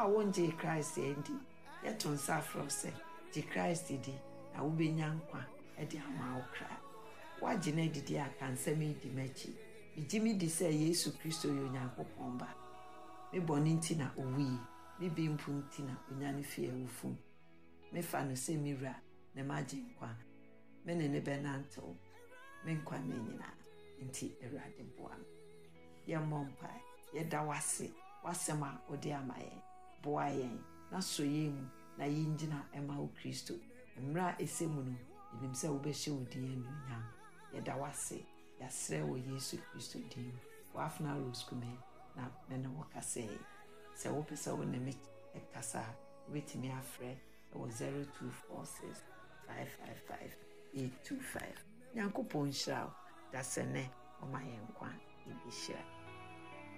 a wonje Christ endi yeton sa afro se di Christ di na wo benya nkwa e di ama wo kra waje na didi aka nsem di machi bijimi di se Yesu Kristo yo Nyankopon ba me boni nti na owi me bimpu nti na onyane fie wufu me fa no se mira na maje nkwa me ne benanto me nkwa me nyina nti Awurade boa ye mompa ye da wase wasema odi amaye boa yen na soye mu na yinjina ema wo Kristo mra esemu no enim se wo be hye odi anunyam ye da wase ya sre wo Yesu Kristo dim wafna roskume na mena wakase se wo pese wo ne me ekasa wetimi afre wo 0246 555 825 Nyankopon hyira da sene o mayenkwa ibishira